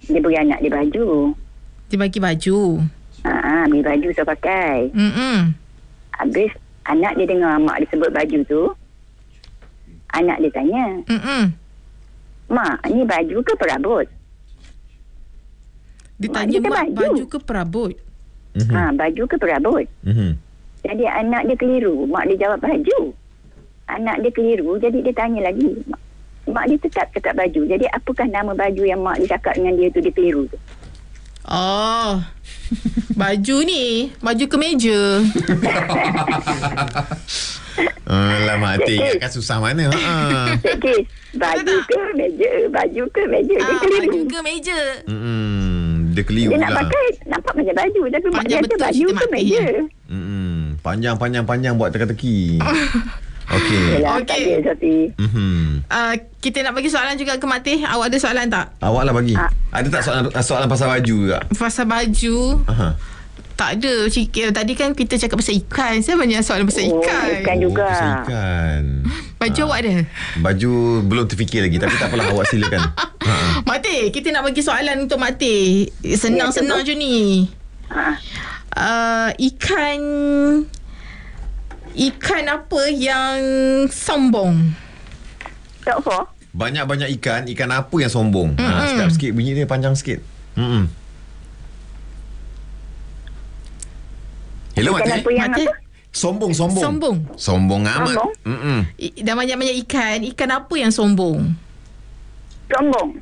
Dia beri anak dia baju. Dia bagi baju. Beli baju saya pakai. Habis anak dia dengar mak dia sebut baju tu. Anak dia tanya, Mak, ni baju ke perabot? Dia tanya mak baju ke perabot? Baju ke perabot? Jadi anak dia keliru. Mak dia jawab baju. Anak dia keliru, jadi dia tanya lagi. Mak dia tetap cakap baju. Jadi apakah nama baju yang mak dia cakap dengan dia tu, dia keliru tu? Oh, baju ni, baju kemeja. Lah Mak Atik kan susah mana. Baju ke meja? Baju ke meja? Dia keliru. Baju ke meja? Dia keliru dia lah. nak pakai, nampak macam baju. Tapi mak dia kata baju ke meja? Panjang buat Okey. Yelah, tak ada, Sofi. Kita nak bagi soalan juga ke Mak Teh. Awak ada soalan tak? Awak lah bagi. Ada tak soalan pasal baju juga? Pasal baju? Tak ada. Tadi kan kita cakap pasal ikan. Saya banyak soalan pasal ikan. Ikan juga. Pasal ikan. Baju awak ada? Baju belum terfikir lagi. Tapi tak apalah, awak silakan. Mak Teh, kita nak bagi soalan untuk Mak Teh. Senang-senang je ni. Ikan apa yang sombong? Tak apa. Banyak-banyak ikan apa yang sombong? Sedap sikit bunyi dia, panjang sikit. Hello Mak Teh. Ikan apa yang apa? Sombong. Sombong amat. Dah banyak-banyak ikan apa yang sombong? Sombong.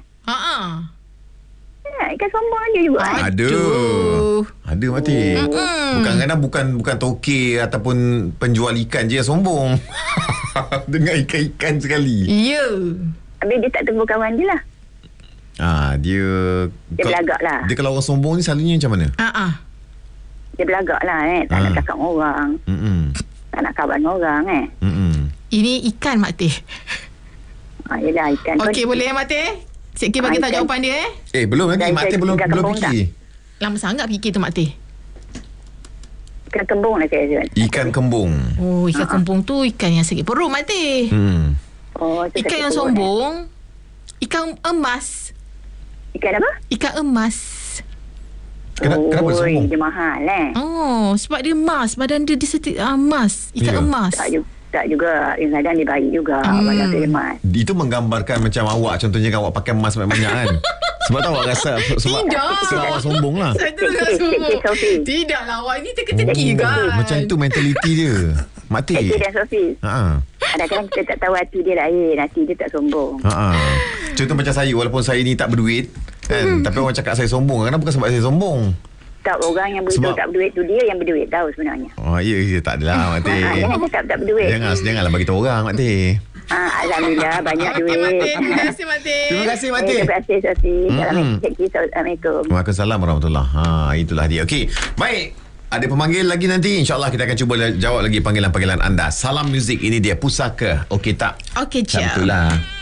Ikan sombong ada juga. Ada Mak Teh. Bukan tokek ataupun penjual ikan je yang sombong. Dengan ikan-ikan sekali. Ya. Habis dia tak tegur kawan dia lah. Dia belagak lah. Dia kalau orang sombong ni selalunya macam mana? Dia belagak lah tak nak cakap dengan orang. Tak nak kawan dengan orang Ini ikan Mak Teh. Yelah ikan. Okey, boleh Mak Teh? Sikit bagi tahu jawapan dia belum lagi. Mak Teh belum fikir. Lama sangat fikir tu Mak Teh. Ikan kembung lah saya rasa. Ikan kembung. Oh, ikan kembung tu ikan yang sakit perut Mak Teh. Ikan yang sombong, ikan emas. Ikan apa? Ikan emas. Kenapa dia sombong? Dia mahal sebab dia emas. Badan dia emas. Ikan emas. Tak juga. Kadang dia baik juga. Badan dia emas. Itu menggambarkan macam awak. Contohnya kan awak pakai emas banyak-banyak kan. Sebab tu awak rasa sebab awak sombong lah. Saya tu nak sombong. Tidaklah, awak ni teka-teki kan. Macam tu mentaliti dia Mak Teh. Hati dan Sofi. Kadang-kadang kita tak tahu hati dia lain. Hati dia tak sombong. Contoh macam saya, walaupun saya ni tak berduit kan, tapi orang cakap saya sombong. Kadang bukan sebab saya sombong. Tak, orang yang berduit tak berduit tu dia yang berduit tahu sebenarnya. Ya tak adalah Mak Teh. Jangan cakap tak berduit. Janganlah bagi tahu orang Mak Teh. Alhamdulillah banyak duit. Terima kasih Mak Teh. Terima kasih Mak Teh. Terima kasih Sofi. Assalamualaikum. Waalaikumsalam warahmatullahi. Itulah dia. Okey. Baik. Ada pemanggil lagi nanti. InsyaAllah kita akan cuba jawab lagi panggilan-panggilan anda. Salam muzik. Ini dia Pusaka. Okey tak? Okey, Itulah.